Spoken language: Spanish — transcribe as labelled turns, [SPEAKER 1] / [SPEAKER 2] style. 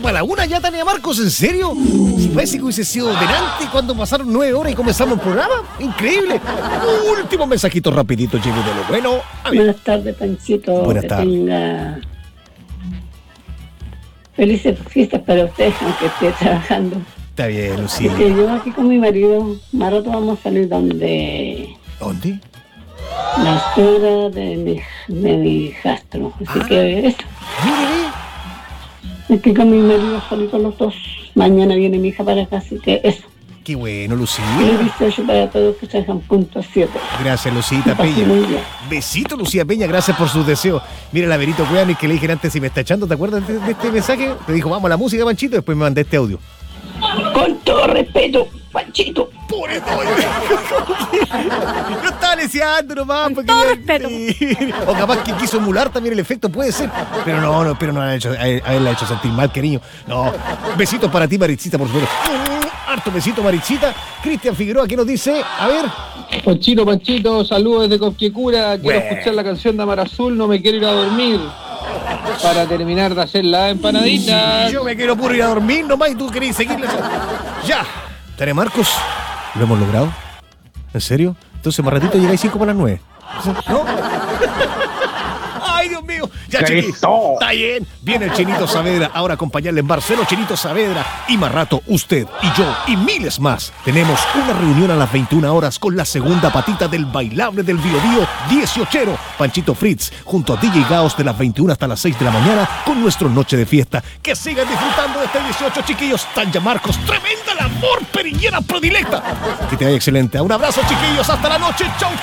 [SPEAKER 1] para la 1 ya, Tania Marcos, ¿en serio? Si parece que hubiese sido delante cuando pasaron 9 horas y comenzamos el programa. Increíble. Último mensajito rapidito, llego de lo bueno.
[SPEAKER 2] Buenas tardes, Panchito.
[SPEAKER 1] Buenas tardes.
[SPEAKER 2] Tenga felices fiestas para ustedes, aunque esté trabajando.
[SPEAKER 1] Está bien, Lucía.
[SPEAKER 2] Porque yo aquí con mi marido, más rato vamos a salir
[SPEAKER 1] ¿Dónde?
[SPEAKER 2] la suegra de mi hijastro. Así que eso.
[SPEAKER 1] Mire.
[SPEAKER 2] Es que con mi marido salí con los dos. Mañana viene mi hija para acá, así que eso.
[SPEAKER 1] Qué bueno, Lucía.
[SPEAKER 2] Y 18 para todos que trabajan .7.
[SPEAKER 1] Gracias, Lucita Peña. Besito, Lucía Peña, gracias por sus deseos. Mira, el Averito Cuevani que le dije antes si me está echando, ¿te acuerdas de este mensaje? Te dijo, vamos a la música, Panchito, después me mandé este audio.
[SPEAKER 2] Con todo respeto, Panchito.
[SPEAKER 1] Por eso, yo estaba leseando nomás.
[SPEAKER 3] Con todo respeto.
[SPEAKER 1] O capaz que quiso emular también el efecto, puede ser. Pero no a él le ha hecho sentir mal, cariño. No, besitos para ti, Marichita, por supuesto. Harto besito, Marichita. Cristian Figueroa, ¿qué nos dice? A ver.
[SPEAKER 4] Panchito, saludos desde Cosquecura. Quiero escuchar la canción de Amar Azul, no me quiero ir a dormir. Para terminar de hacer la empanadita.
[SPEAKER 1] Yo me quiero puro ir a dormir nomás y tú querés seguirle. Ya. Tania Marcos, ¿lo hemos logrado? ¿En serio? Entonces más ratito llegáis 5 para las 9. ¿No? ¡Ay, Dios mío! Ya, Chinito. Está bien. Viene el Chinito Saavedra ahora a acompañarle en Barceló. Chinito Saavedra. Y más rato, usted y yo y miles más. Tenemos una reunión a las 21 horas con la segunda patita del bailable del Bio Bio 18ero. Panchito Fritz, junto a DJ Gaos de las 21 hasta las 6 de la mañana con nuestro Noche de Fiesta. Que sigan disfrutando de este 18, chiquillos. Tania Marcos, tremenda labor periñera predilecta. Que te vaya excelente. Un abrazo, chiquillos. Hasta la noche. Chau, chau.